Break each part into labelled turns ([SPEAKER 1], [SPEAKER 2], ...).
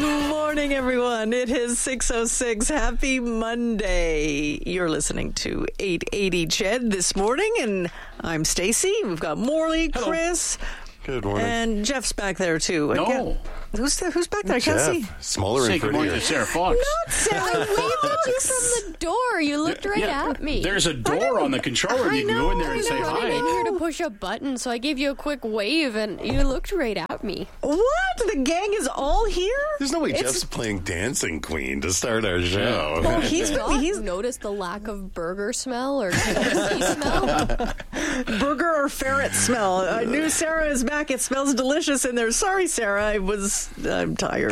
[SPEAKER 1] morning, everyone. It is 6:06. Happy Monday. You're listening to 880 Ched this morning, and I'm Stacy. We've got Morley,
[SPEAKER 2] Hello.
[SPEAKER 1] Chris.
[SPEAKER 3] Good morning.
[SPEAKER 1] And Jeff's back there, too.
[SPEAKER 2] No.
[SPEAKER 1] Who's back there? I can't see.
[SPEAKER 3] Smaller
[SPEAKER 2] Say
[SPEAKER 3] and
[SPEAKER 2] good morning
[SPEAKER 3] prettier.
[SPEAKER 2] to Sarah Fox.
[SPEAKER 1] Not Sarah
[SPEAKER 4] I waved at you
[SPEAKER 1] Fox.
[SPEAKER 4] from the door. You looked right at me.
[SPEAKER 2] There's a door on the control room. You can go in there and say
[SPEAKER 4] I
[SPEAKER 2] hi.
[SPEAKER 4] running in here to push a button, so I gave you a quick wave, and you looked right at me.
[SPEAKER 1] What? The gang is all here?
[SPEAKER 3] There's no way Jeff's playing Dancing Queen to start our show.
[SPEAKER 1] Well, he's
[SPEAKER 4] noticed the lack of burger smell or KFC smell.
[SPEAKER 1] burger or ferret smell. I knew Sarah is back. It smells delicious in there. Sorry, Sarah. I'm tired.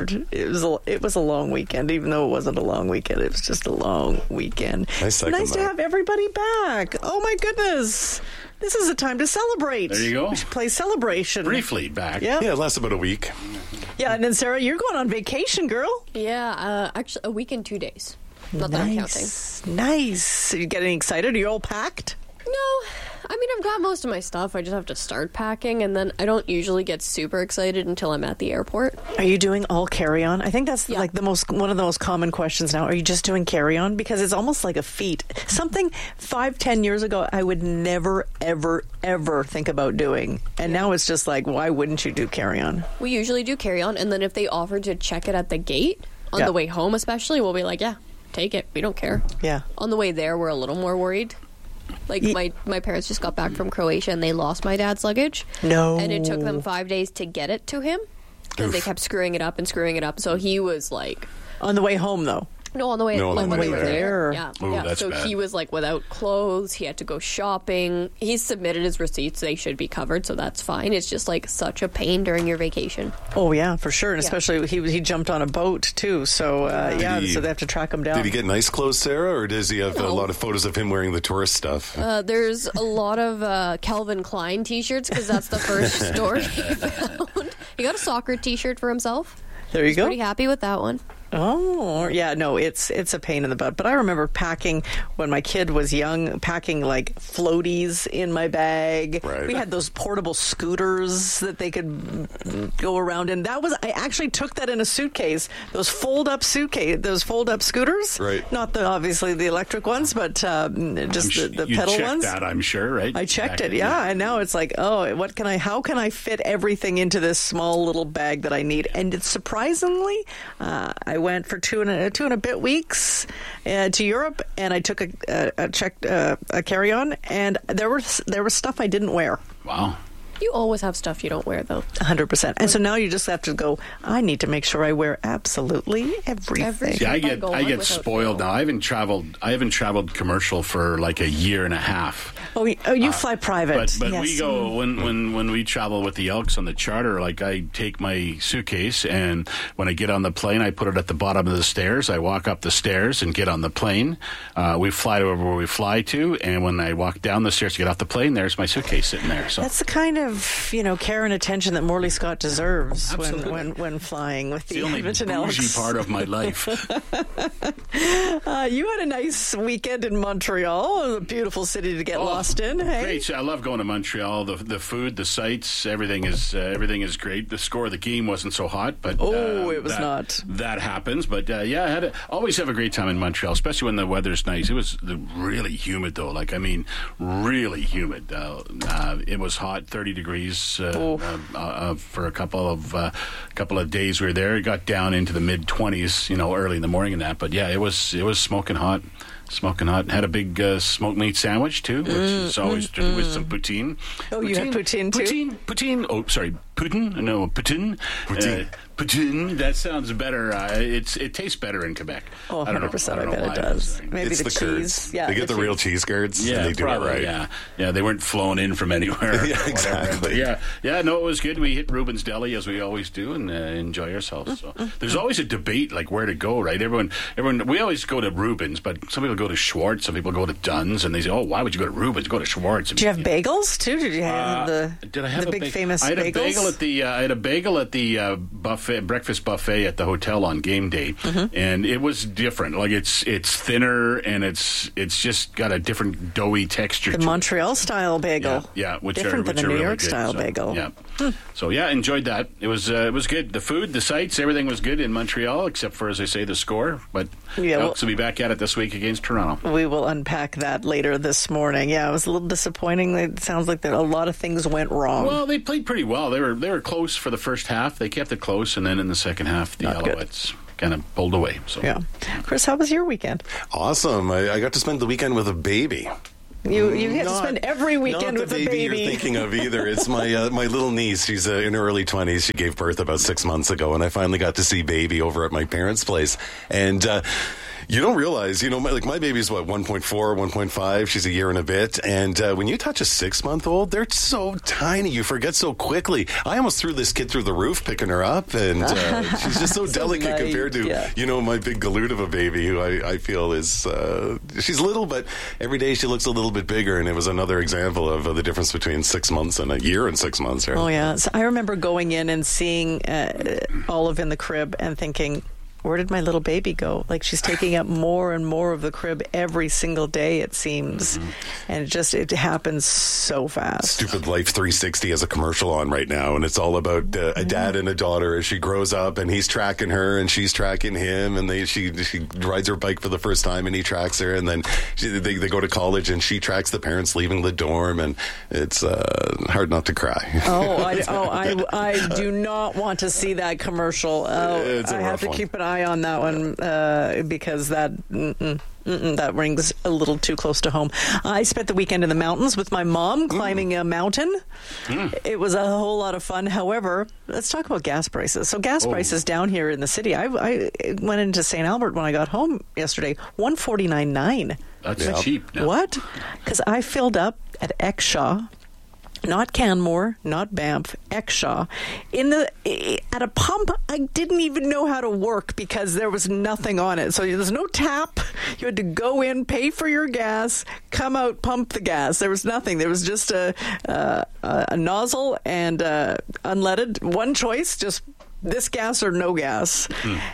[SPEAKER 1] It was a long weekend, even though it wasn't a long weekend. It was just a long weekend.
[SPEAKER 3] I second
[SPEAKER 1] Nice to
[SPEAKER 3] that.
[SPEAKER 1] have everybody back. Oh my goodness. This is a time to celebrate.
[SPEAKER 2] There you go.
[SPEAKER 1] We should play Celebration.
[SPEAKER 2] Briefly back.
[SPEAKER 1] Yeah.
[SPEAKER 3] Yeah, it lasts about a week.
[SPEAKER 1] Yeah, and then Sarah, you're going on vacation, girl.
[SPEAKER 4] Yeah, actually, a week and 2 days. Not that I'm counting.
[SPEAKER 1] Nice. Are you getting excited? Are you all packed?
[SPEAKER 4] No, I mean, I've got most of my stuff. I just have to start packing, and then I don't usually get super excited until I'm at the airport.
[SPEAKER 1] Are you doing all carry-on? I think that's
[SPEAKER 4] Yeah.
[SPEAKER 1] like one of the most common questions now. Are you just doing carry-on? Because it's almost like a feat. Something 5-10 years ago I would never, ever, ever think about doing. And now it's just like, why wouldn't you do carry-on?
[SPEAKER 4] We usually do carry-on, and then if they offer to check it at the gate, on
[SPEAKER 1] Yeah.
[SPEAKER 4] the way home especially, we'll be like, yeah, take it. We don't care.
[SPEAKER 1] Yeah.
[SPEAKER 4] On the way there, we're a little more worried. Like, my parents just got back from Croatia, and they lost my dad's luggage.
[SPEAKER 1] No.
[SPEAKER 4] And it took them 5 days to get it to him because they kept screwing it up and screwing it up. So he was like,
[SPEAKER 1] On the way home, though.
[SPEAKER 4] no, on the way,
[SPEAKER 3] No, on
[SPEAKER 4] like
[SPEAKER 3] the
[SPEAKER 4] when
[SPEAKER 3] way
[SPEAKER 4] we were
[SPEAKER 3] there.
[SPEAKER 4] there. Yeah,
[SPEAKER 2] Ooh,
[SPEAKER 4] yeah.
[SPEAKER 2] that's
[SPEAKER 4] So
[SPEAKER 2] bad.
[SPEAKER 4] he was like without clothes. He had to go shopping. He's submitted his receipts; they should be covered, so that's fine. It's just like such a pain during your vacation.
[SPEAKER 1] Oh, yeah, for sure. And
[SPEAKER 4] Yeah.
[SPEAKER 1] especially he jumped on a boat, too. So, so they have to track him down.
[SPEAKER 3] Did he get nice clothes, Sarah, or does he have a
[SPEAKER 4] No.
[SPEAKER 3] lot of photos of him wearing the tourist stuff?
[SPEAKER 4] There's a lot of Calvin Klein T-shirts because that's the first store he found. He got a soccer T-shirt for himself.
[SPEAKER 1] There you go.
[SPEAKER 4] Pretty happy with that one.
[SPEAKER 1] Oh, yeah, no, it's a pain in the butt. But I remember packing, when my kid was young, packing like floaties in my bag.
[SPEAKER 3] Right.
[SPEAKER 1] We had those portable scooters that they could go around in. I actually took that in a suitcase, those fold-up scooters.
[SPEAKER 3] Right.
[SPEAKER 1] Not obviously the electric ones, but just the
[SPEAKER 2] you
[SPEAKER 1] pedal
[SPEAKER 2] checked
[SPEAKER 1] ones.
[SPEAKER 2] that, I'm sure, right?
[SPEAKER 1] I checked
[SPEAKER 2] Back
[SPEAKER 1] it,
[SPEAKER 2] then,
[SPEAKER 1] yeah, and now it's like, how can I fit everything into this small little bag that I need? And it's surprisingly, I went for two and a bit weeks to Europe, and I took a carry-on, and there was stuff I didn't wear.
[SPEAKER 2] Wow.
[SPEAKER 4] You always have stuff you don't wear, though.
[SPEAKER 1] 100%. And so now you just have to go, I need to make sure I wear absolutely everything.
[SPEAKER 2] See, I
[SPEAKER 4] If I go
[SPEAKER 2] get
[SPEAKER 4] on without
[SPEAKER 2] spoiled
[SPEAKER 4] fail.
[SPEAKER 2] now. I haven't traveled commercial for like a year and a half.
[SPEAKER 1] Oh, you fly private.
[SPEAKER 2] But
[SPEAKER 1] Yes.
[SPEAKER 2] we go when we travel with the Elks on the charter. Like I take my suitcase, and when I get on the plane, I put it at the bottom of the stairs. I walk up the stairs and get on the plane. We fly to wherever we fly to, and when I walk down the stairs to get off the plane, there's my suitcase sitting there. So
[SPEAKER 1] That's the kind of care and attention that Morley Scott deserves
[SPEAKER 2] Absolutely.
[SPEAKER 1] when flying with
[SPEAKER 2] it's
[SPEAKER 1] the
[SPEAKER 2] the only
[SPEAKER 1] Edmonton
[SPEAKER 2] bougie
[SPEAKER 1] Elks.
[SPEAKER 2] part of my life.
[SPEAKER 1] You had a nice weekend in Montreal, a beautiful city to get lost in. Hey,
[SPEAKER 2] Great. I love going to Montreal. The food, the sights, everything is great. The score of the game wasn't so hot, but
[SPEAKER 1] it was not.
[SPEAKER 2] That happens, but yeah, always have a great time in Montreal, especially when the weather's nice. It was really humid though. Really humid. It was hot, 30 degrees for a couple of days we were there. It got down into the mid 20s, early in the morning and that. But yeah, it was smoking hot. Had a big smoked meat sandwich too, which is always with some poutine.
[SPEAKER 1] Oh, you had poutine too?
[SPEAKER 2] Poutine. Oh, sorry, Putin. No, Putin. Poutine. That sounds better. It tastes better in Quebec.
[SPEAKER 1] Oh,
[SPEAKER 2] I don't know.
[SPEAKER 1] 100%.
[SPEAKER 2] I
[SPEAKER 1] I
[SPEAKER 2] don't know
[SPEAKER 1] bet
[SPEAKER 2] why.
[SPEAKER 1] it does. Maybe
[SPEAKER 3] It's
[SPEAKER 1] the cheese.
[SPEAKER 3] curds.
[SPEAKER 1] Yeah,
[SPEAKER 3] they get the real cheese curds, and they do
[SPEAKER 2] probably,
[SPEAKER 3] it right.
[SPEAKER 2] Yeah, they weren't flown in from anywhere.
[SPEAKER 3] Yeah,
[SPEAKER 2] or whatever.
[SPEAKER 3] exactly.
[SPEAKER 2] But no, it was good. We hit Reuben's Deli as we always do and enjoy ourselves. So there's always a debate like where to go, right? Everyone. We always go to Reuben's, but some people go to Schwartz, some people go to Dunn's, and they say, "Oh, why would you go to Reuben's? Go to Schwartz."
[SPEAKER 1] Did you have bagels too? Did you have
[SPEAKER 2] Did I have
[SPEAKER 1] the
[SPEAKER 2] a
[SPEAKER 1] big
[SPEAKER 2] bagel?
[SPEAKER 1] famous
[SPEAKER 2] I had
[SPEAKER 1] bagels?
[SPEAKER 2] I had a bagel at the breakfast buffet at the hotel on game day, and it was different. Like it's thinner and it's just got a different doughy texture.
[SPEAKER 1] The
[SPEAKER 2] to it.
[SPEAKER 1] Montreal style bagel.
[SPEAKER 2] Yeah, which
[SPEAKER 1] different
[SPEAKER 2] are
[SPEAKER 1] than a New
[SPEAKER 2] really
[SPEAKER 1] York
[SPEAKER 2] good.
[SPEAKER 1] style
[SPEAKER 2] So,
[SPEAKER 1] bagel.
[SPEAKER 2] Yeah, So yeah, enjoyed that. It was good. The food, the sights, everything was good in Montreal, except for, as I say, the score. But we'll be back at it this week against Toronto.
[SPEAKER 1] We will unpack that later this morning. Yeah, it was a little disappointing. It sounds like that a lot of things went wrong.
[SPEAKER 2] Well, they played pretty well. They were close for the first half. They kept it close, and then in the second half, the Alouettes kind of pulled away. So
[SPEAKER 1] yeah, Chris, how was your weekend?
[SPEAKER 3] Awesome. I got to spend the weekend with a baby.
[SPEAKER 1] You get to spend every weekend with a baby.
[SPEAKER 3] Not the baby you're thinking of either. It's my little niece. She's in her early 20s. She gave birth about 6 months ago, and I finally got to see baby over at my parents' place. And you don't realize, my baby's, 1.4, 1.5. She's a year and a bit. And when you touch a 6-month-old, they're so tiny. You forget so quickly. I almost threw this kid through the roof picking her up. And she's just so delicate compared to, my big galoot of a baby, who I feel is, she's little, but every day she looks a little bit bigger. And it was another example of the difference between 6 months and a year and 6 months. Right?
[SPEAKER 1] Oh, yeah. So I remember going in and seeing Olive in the crib and thinking, where did my little baby go? Like, she's taking up more and more of the crib every single day, it seems. And it happens so fast.
[SPEAKER 3] Stupid Life 360 has a commercial on right now, and it's all about a dad and a daughter as she grows up, and he's tracking her, and she's tracking him, and she rides her bike for the first time, and he tracks her, and then they go to college, and she tracks the parents leaving the dorm, and it's hard not to cry.
[SPEAKER 1] I do not want to see that commercial.
[SPEAKER 3] It's
[SPEAKER 1] I have to keep an eye on that one because that rings a little too close to home. I spent the weekend in the mountains with my mom climbing a mountain. It was a whole lot of fun. However, let's talk about gas prices. So gas prices down here in the city. I went into St. Albert when I got home yesterday. $149.9.
[SPEAKER 2] That's cheap now.
[SPEAKER 1] What? Because I filled up at Exshaw. Not Canmore, not Banff, Exshaw. At a pump, I didn't even know how to work because there was nothing on it. So there's no tap. You had to go in, pay for your gas, come out, pump the gas. There was nothing. There was just a nozzle and unleaded. One choice, just this gas or no gas.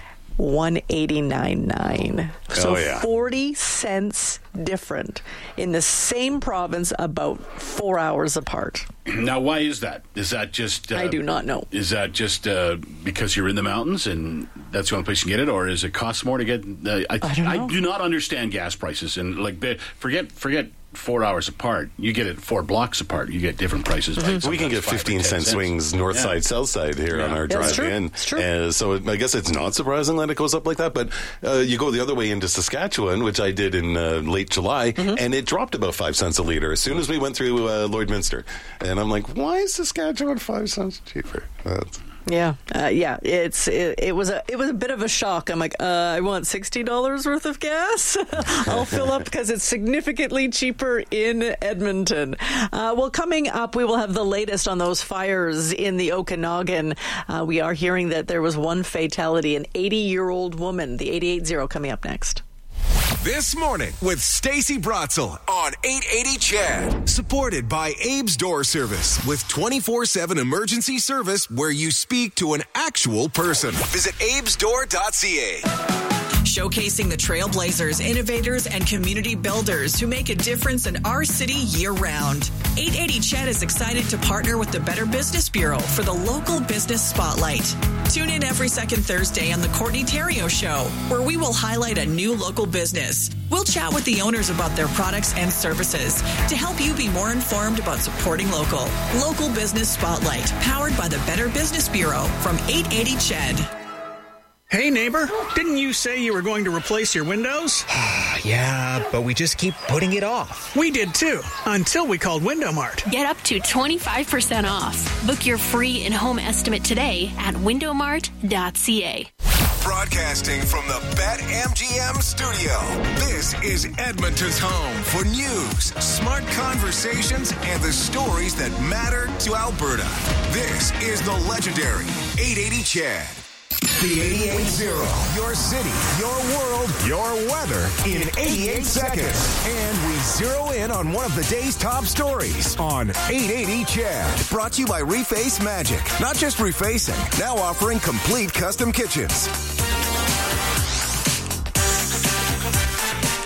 [SPEAKER 1] $189.9. So 40 cents different in the same province, about 4 hours apart.
[SPEAKER 2] Now, why is that? Is that just...
[SPEAKER 1] I do not know.
[SPEAKER 2] Is that just because you're in the mountains and that's the only place you can get it, or is it cost more to get... I don't know. I do not understand gas prices, and forget 4 hours apart. You get it 4 blocks apart. You get different prices.
[SPEAKER 3] We can get 15-cent swings north side, south side here on our drive in.
[SPEAKER 1] It's true.
[SPEAKER 3] So I guess it's not surprising that it goes up like that. But you go the other way into Saskatchewan, which I did in late July, and it dropped about 5 cents a liter as soon as we went through Lloydminster. And I'm like, why is Saskatchewan 5 cents cheaper?
[SPEAKER 1] It was a bit of a shock. I'm like, I want $60 worth of gas. I'll fill up because it's significantly cheaper in Edmonton. Well, coming up, we will have the latest on those fires in the Okanagan. We are hearing that there was one fatality, an 80-year-old woman. The 88-0 coming up next.
[SPEAKER 5] This morning with Stacey Brotzel on 880 CHED. Supported by Abe's Door Service with 24/7 emergency service where you speak to an actual person. Visit abesdoor.ca.
[SPEAKER 6] Showcasing the trailblazers, innovators, and community builders who make a difference in our city year-round. 880 CHED is excited to partner with the Better Business Bureau for the Local Business Spotlight. Tune in every second Thursday on The Courtney Theriault Show, where we will highlight a new local business. We'll chat with the owners about their products and services to help you be more informed about supporting local. Local Business Spotlight, powered by the Better Business Bureau from 880 CHED.
[SPEAKER 7] Hey, neighbor, didn't you say you were going to replace your windows?
[SPEAKER 8] Yeah, but we just keep putting it off.
[SPEAKER 7] We did too, until we called Window Mart.
[SPEAKER 9] Get up to 25% off. Book your free in-home estimate today at windowmart.ca.
[SPEAKER 5] Broadcasting from the BetMGM studio, this is Edmonton's home for news, smart conversations, and the stories that matter to Alberta. This is the legendary 880 CHED. The 88.0, your city, your world, your weather in 88 seconds. And we zero in on one of the day's top stories on 880 CHED. Brought to you by Reface Magic. Not just refacing, now offering complete custom kitchens.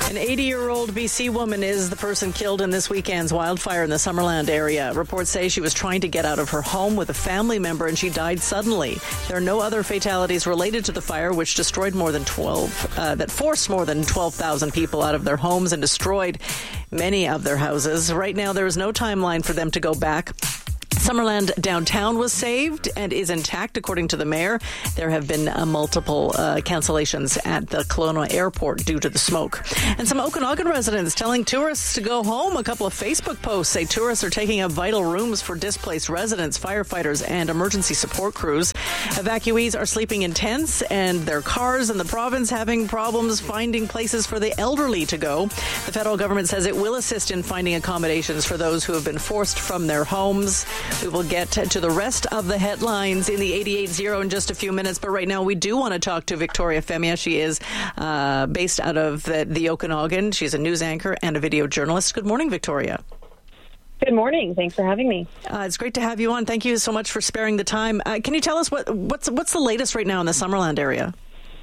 [SPEAKER 1] An 80-year-old BC woman is the person killed in this weekend's wildfire in the Summerland area. Reports say she was trying to get out of her home with a family member and she died suddenly. There are no other fatalities related to the fire, which destroyed that forced more than 12,000 people out of their homes and destroyed many of their houses. Right now, there is no timeline for them to go back. Summerland downtown was saved and is intact, according to the mayor. There have been multiple cancellations at the Kelowna airport due to the smoke. And some Okanagan residents telling tourists to go home. A couple of Facebook posts say tourists are taking up vital rooms for displaced residents, firefighters, and emergency support crews. Evacuees are sleeping in tents and their cars, and the province having problems finding places for the elderly to go. The federal government says it will assist in finding accommodations for those who have been forced from their homes. We will get to the rest of the headlines in the 88.0 in just a few minutes. But right now, we do want to talk to Victoria Femia. She is based out of the Okanagan. She's a news anchor and a video journalist. Good morning, Victoria.
[SPEAKER 10] Good morning. Thanks for having me.
[SPEAKER 1] It's great to have you on. Thank you so much for sparing the time. Can you tell us what's the latest right now in the Summerland area?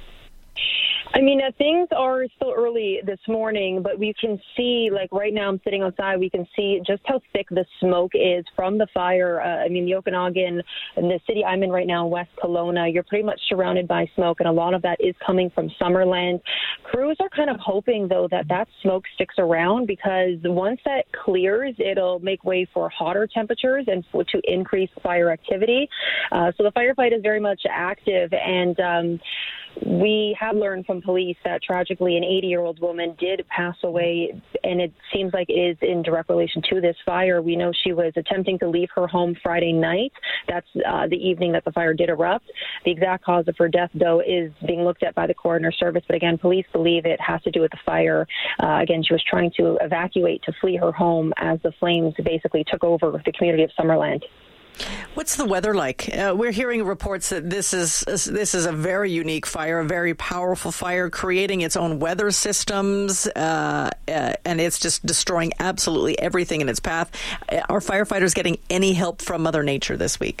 [SPEAKER 10] I mean, things are still early this morning, but we can see, like right now I'm sitting outside, we can see just how thick the smoke is from the fire. The Okanagan and the city I'm in right now, West Kelowna, you're pretty much surrounded by smoke, and a lot of that is coming from Summerland. Crews are kind of hoping, though, that smoke sticks around, because once that clears, it'll make way for hotter temperatures and to increase fire activity. So the firefight is very much active, and we have learned from police that tragically an 80-year-old woman did pass away, and it seems like it is in direct relation to this fire. We know she was attempting to leave her home Friday night. That's the evening that the fire did erupt. The exact cause of her death, though, is being looked at by the coroner service. But again, police believe it has to do with the fire. Again, she was trying to evacuate to flee her home as the flames basically took over the community of Summerland.
[SPEAKER 1] What's the weather like? We're hearing reports that this is a very unique fire, a very powerful fire, creating its own weather systems, and it's just destroying absolutely everything in its path. Are firefighters getting any help from Mother Nature this week?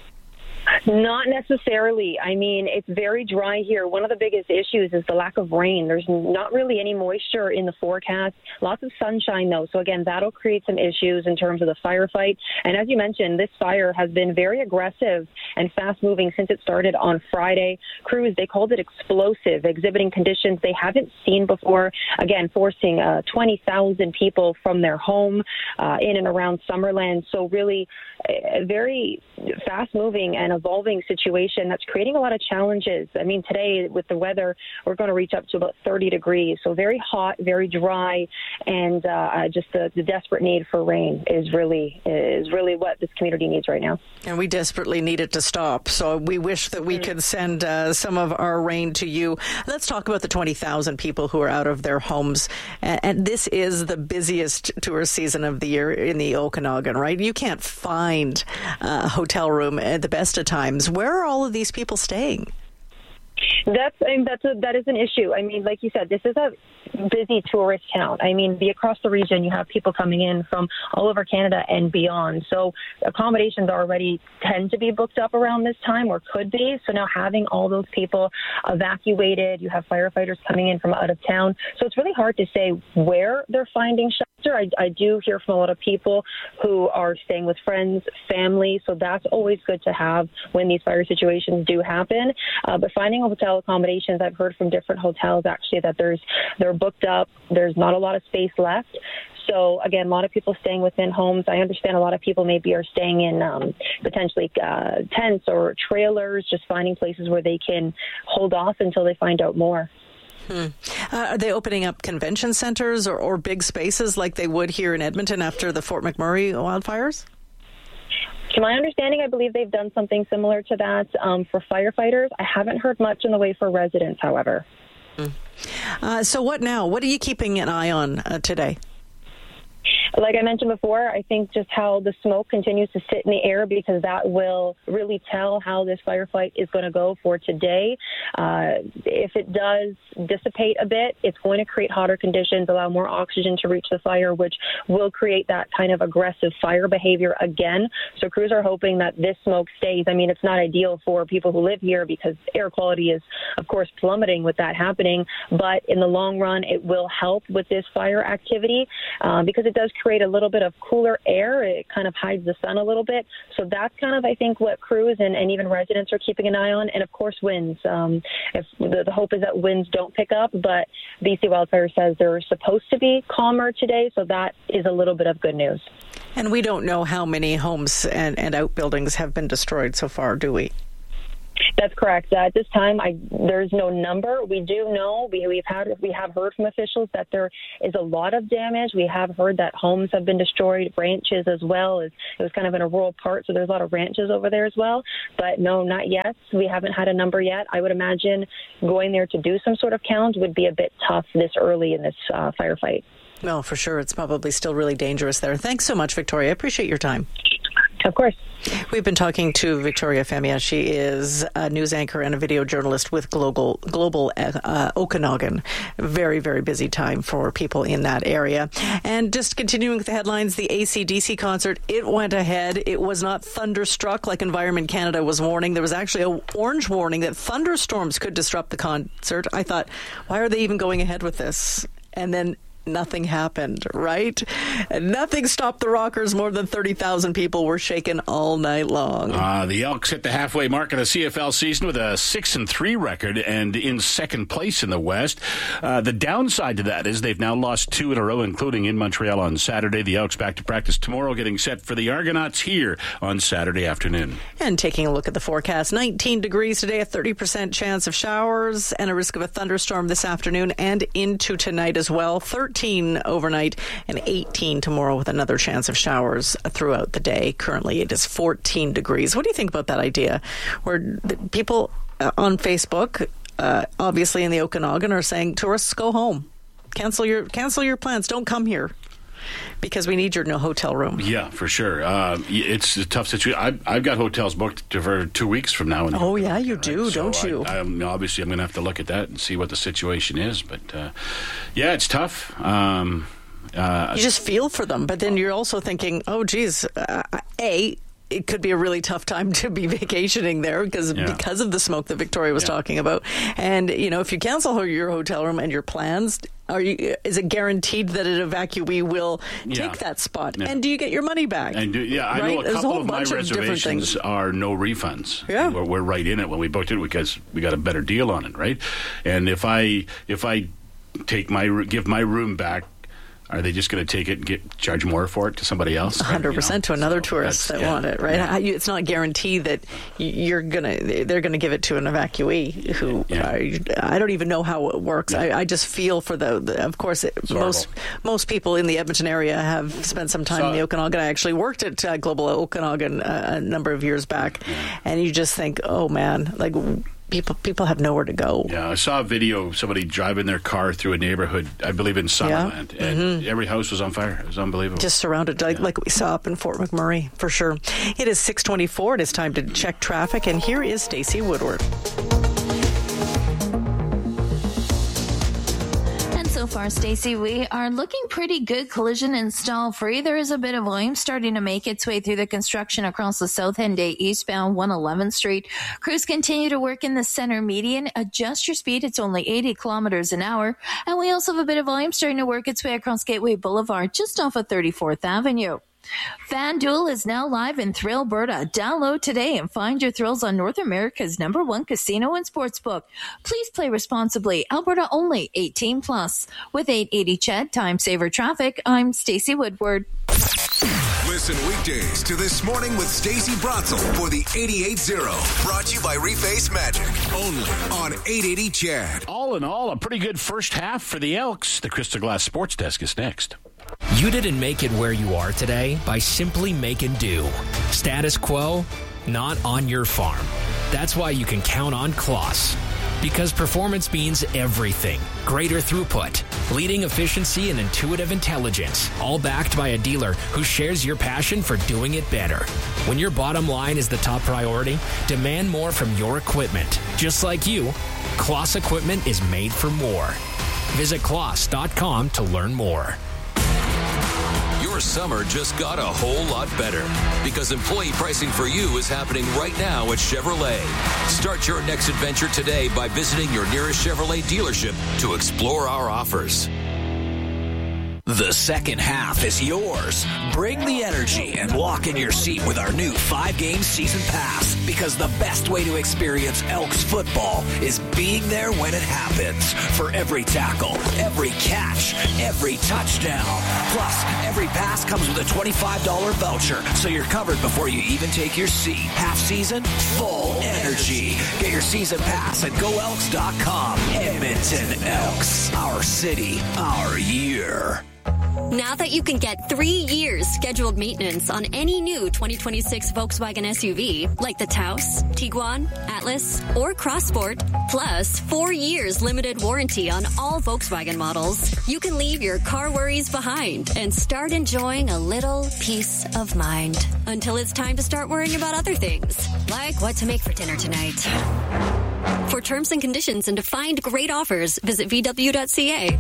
[SPEAKER 10] Not necessarily. I mean, it's very dry here. One of the biggest issues is the lack of rain. There's not really any moisture in the forecast. Lots of sunshine, though. So, again, that'll create some issues in terms of the firefight. And as you mentioned, this fire has been very aggressive and fast-moving since it started on Friday. Crews, they called it explosive, exhibiting conditions they haven't seen before. Again, forcing 20,000 people from their home in and around Summerland. So, really, a very fast-moving and evolving situation that's creating a lot of challenges. I mean, today with the weather, we're going to reach up to about 30 degrees. So very hot, very dry, and just the desperate need for rain is really what this community needs right now.
[SPEAKER 1] And we desperately need it to stop. So we wish that we could send some of our rain to you. Let's talk about the 20,000 people who are out of their homes. And this is the busiest tourist season of the year in the Okanagan, right? You can't find a hotel room at the best of times. Where are all of these people staying?
[SPEAKER 10] That is an issue. I mean, like you said, this is a busy tourist town. I mean, across the region, you have people coming in from all over Canada and beyond. So accommodations already tend to be booked up around this time, or could be. So now having all those people evacuated, you have firefighters coming in from out of town. So it's really hard to say where they're finding shelter. I do hear from a lot of people who are staying with friends, family. So that's always good to have when these fire situations do happen. But finding hotel accommodations, I've heard from different hotels actually that they're booked up. There's not a lot of space left. So, again, a lot of people staying within homes. I understand a lot of people maybe are staying in potentially tents or trailers, just finding places where they can hold off until they find out more.
[SPEAKER 1] Are they opening up convention centers or big spaces like they would here in Edmonton after the Fort McMurray wildfires?
[SPEAKER 10] To my understanding, I believe they've done something similar to that for firefighters. I haven't heard much in the way for residents, however.
[SPEAKER 1] So what now? What are you keeping an eye on today?
[SPEAKER 10] Like I mentioned before, I think just how the smoke continues to sit in the air, because that will really tell how this firefight is going to go for today. If it does dissipate a bit, it's going to create hotter conditions, allow more oxygen to reach the fire, which will create that kind of aggressive fire behavior again. So crews are hoping that this smoke stays. I mean, it's not ideal for people who live here because air quality is, of course, plummeting with that happening. But in the long run, it will help with this fire activity because it does create a little bit of cooler air. It kind of hides the sun a little bit. So that's kind of, I think, what crews and even residents are keeping an eye on. And, of course, winds. If the hope is that winds don't pick up, but BC Wildfire says they're supposed to be calmer today, so that is a little bit of good news.
[SPEAKER 1] And we don't know how many homes and outbuildings have been destroyed so far, do we?
[SPEAKER 10] That's correct. At this time, there's no number. We do know, we have heard from officials that there is a lot of damage. We have heard that homes have been destroyed, ranches as well. It was kind of in a rural part, so there's a lot of ranches over there as well. But no, not yet. We haven't had a number yet. I would imagine going there to do some sort of count would be a bit tough this early in this firefight.
[SPEAKER 1] No, for sure. It's probably still really dangerous there. Thanks so much, Victoria. I appreciate your time.
[SPEAKER 10] Of course.
[SPEAKER 1] We've been talking to Victoria Femia. She is a news anchor and a video journalist with Global Okanagan. Very, very busy time for people in that area. And just continuing with the headlines, the AC/DC concert, it went ahead. It was not thunderstruck like Environment Canada was warning. There was actually an orange warning that thunderstorms could disrupt the concert. I thought, why are they even going ahead with this? And then nothing happened, right? And nothing stopped the Rockers. More than 30,000 people were shaken all night long.
[SPEAKER 2] The Elks hit the halfway mark of the CFL season with a 6-3 record and in second place in the West. The downside to that is they've now lost 2 in a row, including in Montreal on Saturday. The Elks back to practice tomorrow, getting set for the Argonauts here on Saturday afternoon.
[SPEAKER 1] And taking a look at the forecast, 19 degrees today, a 30% chance of showers and a risk of a thunderstorm this afternoon and into tonight as well. 13 overnight and 18 tomorrow with another chance of showers throughout the day. Currently, it is 14 degrees. What do you think about that idea? Where people on Facebook, obviously in the Okanagan, are saying tourists go home, cancel your plans, don't come here, because we need your hotel room.
[SPEAKER 2] Yeah, for sure. It's a tough situation. I've got hotels booked for 2 weeks from now.
[SPEAKER 1] Oh, yeah, you do, right? Don't you?
[SPEAKER 2] Obviously, I'm going to have to look at that and see what the situation is. But, yeah, it's tough. You
[SPEAKER 1] just feel for them. But then you're also thinking, oh, geez, it could be a really tough time to be vacationing there because of the smoke that Victoria was talking about. And, if you cancel your hotel room and your plans, is it guaranteed that an evacuee will take that spot? Yeah. And do you get your money back?
[SPEAKER 2] I know a couple of my reservations are no refunds.
[SPEAKER 1] Yeah.
[SPEAKER 2] We're right in it when we booked it because we got a better deal on it, right? And if I give my room back, are they just going to take it and charge more for it to somebody else?
[SPEAKER 1] 100% to another tourist that want it, right? Yeah. It's not guaranteed that they're going to give it to an evacuee who I don't even know how it works. Yeah. I just feel for of course, most people in the Edmonton area have spent some time in the Okanagan. I actually worked at Global Okanagan a number of years back, and you just think, oh man, like. People have nowhere to go.
[SPEAKER 2] Yeah, I saw a video of somebody driving their car through a neighborhood, I believe in Summerland, and every house was on fire. It was unbelievable.
[SPEAKER 1] Just surrounded like we saw up in Fort McMurray, for sure. It is 6:24. It is time to check traffic, and here is Stacey Woodward.
[SPEAKER 11] So far, Stacey, we are looking pretty good collision and stall free. There is a bit of volume starting to make its way through the construction across the South Henday eastbound 111th Street. Crews continue to work in the center median. Adjust your speed. It's only 80 kilometers an hour. And we also have a bit of volume starting to work its way across Gateway Boulevard just off of 34th Avenue. FanDuel is now live in Thrillberta. Download today and find your thrills on North America's #1 casino and sportsbook. Please play responsibly. Alberta only. 18+. With 880 CHED Time Saver Traffic, I'm Stacey Woodward.
[SPEAKER 5] Listen weekdays to This Morning with Stacey Bratzel for the 88.0. Brought to you by Reface Magic. Only on 880 CHED.
[SPEAKER 2] All in all, a pretty good first half for the Elks. The Crystal Glass Sports Desk is next.
[SPEAKER 12] You didn't make it where you are today by simply making do. Status quo, not on your farm. That's why you can count on Kloss. Because performance means everything. Greater throughput, leading efficiency and intuitive intelligence, all backed by a dealer who shares your passion for doing it better. When your bottom line is the top priority, demand more from your equipment. Just like you, Kloss Equipment is made for more. Visit Kloss.com to learn more.
[SPEAKER 13] Your summer just got a whole lot better because employee pricing for you is happening right now at Chevrolet. Start your next adventure today by visiting your nearest Chevrolet dealership to explore our offers.
[SPEAKER 14] The second half is yours. Bring the energy and lock in your seat with our new 5-game season pass, because the best way to experience Elks football is being there when it happens. For every tackle, every catch, every touchdown. Plus, every pass comes with a $25 voucher, so you're covered before you even take your seat. Half season, full energy. Get your season pass at GoElks.com. Edmonton Elks. Our city, our year.
[SPEAKER 15] Now that you can get 3 years scheduled maintenance on any new 2026 Volkswagen SUV, like the Taos, Tiguan, Atlas, or Crossport, plus 4 years limited warranty on all Volkswagen models, you can leave your car worries behind and start enjoying a little peace of mind. Until it's time to start worrying about other things, like what to make for dinner tonight. For terms and conditions and to find great offers, visit VW.ca.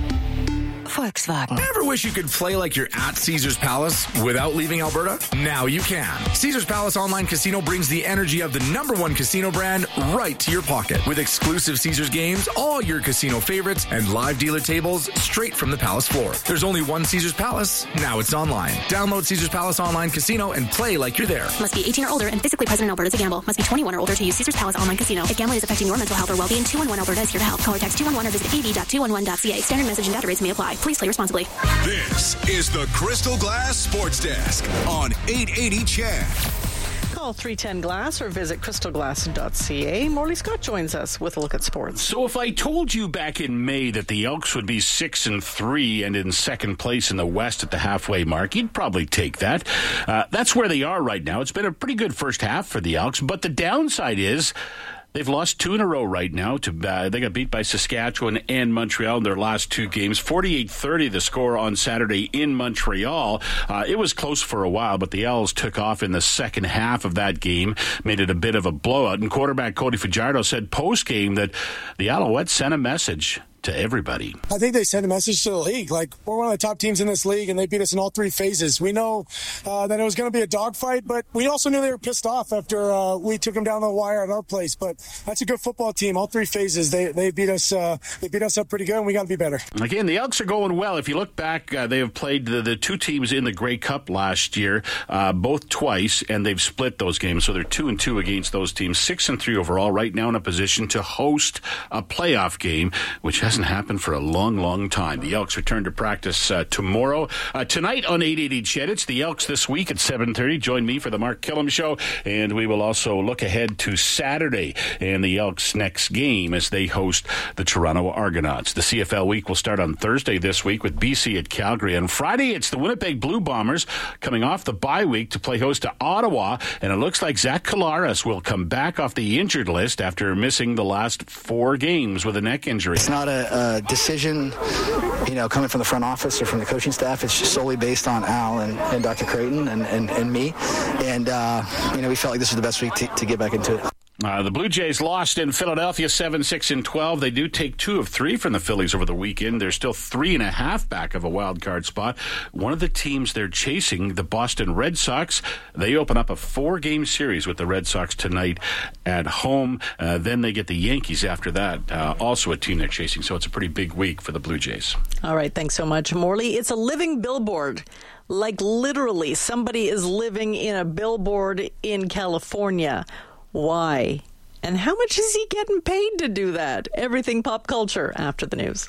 [SPEAKER 16] Volkswagen. Ever wish you could play like you're at Caesars Palace without leaving Alberta? Now you can. Caesars Palace Online Casino brings the energy of the #1 casino brand right to your pocket. With exclusive Caesars games, all your casino favorites, and live dealer tables straight from the Palace floor. There's only one Caesars Palace. Now it's online. Download Caesars Palace Online Casino and play like you're there.
[SPEAKER 9] Must be 18 or older and physically present in Alberta to gamble. Must be 21 or older to use Caesars Palace Online Casino. If gambling is affecting your mental health or well-being, 211 Alberta is here to help. Call or text 211 or visit av.211.ca. Standard message and data rates may apply. Please play responsibly.
[SPEAKER 5] This is the Crystal Glass Sports Desk on 880 CHED.
[SPEAKER 1] Call 310-GLASS or visit crystalglass.ca. Morley Scott joins us with a look at sports.
[SPEAKER 2] So if I told you back in May that the Elks would be 6-3 and in second place in the West at the halfway mark, you'd probably take that. That's where they are right now. It's been a pretty good first half for the Elks, but the downside is they've lost 2 in a row right now. They got beat by Saskatchewan and Montreal in their last 2 games. 48-30 the score on Saturday in Montreal. It was close for a while, but the Owls took off in the second half of that game, made it a bit of a blowout. And quarterback Cody Fajardo said post-game that the Alouettes sent a message to everybody.
[SPEAKER 17] I think they sent a message to the league. Like, we're one of the top teams in this league, and they beat us in all 3 phases. We know that it was going to be a dogfight, but we also knew they were pissed off after we took them down to the wire at our place. But that's a good football team. All 3 phases, they beat us. They beat us up pretty good, and we got to be better.
[SPEAKER 2] Again, the Elks are going well. If you look back, they have played the 2 teams in the Grey Cup last year, both twice, and they've split those games. So they're 2-2 against those teams, 6-3 overall. Right now in a position to host a playoff game, which hasn't happened for a long, long time. The Elks return to practice tomorrow. Tonight on 880 CHED, it's the Elks this week at 7:30. Join me for the Mark Killam Show, and we will also look ahead to Saturday and the Elks' next game as they host the Toronto Argonauts. The CFL week will start on Thursday this week with BC at Calgary. On Friday, it's the Winnipeg Blue Bombers coming off the bye week to play host to Ottawa, and it looks like Zach Collaros will come back off the injured list after missing the last 4 games with a neck injury.
[SPEAKER 18] It's not a decision, coming from the front office or from the coaching staff. It's just solely based on Al and Dr. Creighton and me. And, we felt like this was the best week to get back into it.
[SPEAKER 2] The Blue Jays lost in Philadelphia 7-6-12. They do take 2 of 3 from the Phillies over the weekend. They're still 3.5 back of a wild card spot. One of the teams they're chasing, the Boston Red Sox, they open up a 4-game series with the Red Sox tonight at home. Then they get the Yankees after that, also a team they're chasing. So it's a pretty big week for the Blue Jays.
[SPEAKER 1] All right, thanks so much, Morley. It's a living billboard. Like literally, somebody is living in a billboard in California. Why? And how much is he getting paid to do that? Everything pop culture after the news.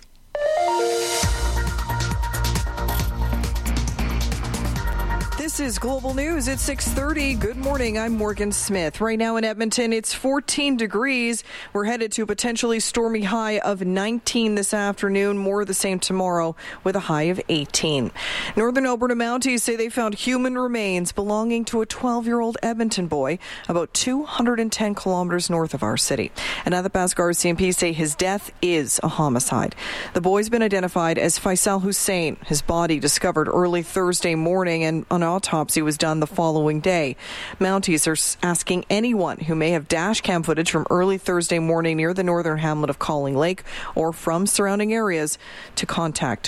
[SPEAKER 19] This is Global News at 6:30. Good morning. I'm Morgan Smith. Right now in Edmonton, it's 14 degrees. We're headed to a potentially stormy high of 19 this afternoon. More of the same tomorrow with a high of 18. Northern Alberta Mounties say they found human remains belonging to a 12-year-old Edmonton boy about 210 kilometers north of our city. And Athabasca RCMP say his death is a homicide. The boy's been identified as Faisal Hussein. His body discovered early Thursday morning, and an autopsy was done the following day. Mounties are asking anyone who may have dash cam footage from early Thursday morning near the northern hamlet of Calling Lake or from surrounding areas to contact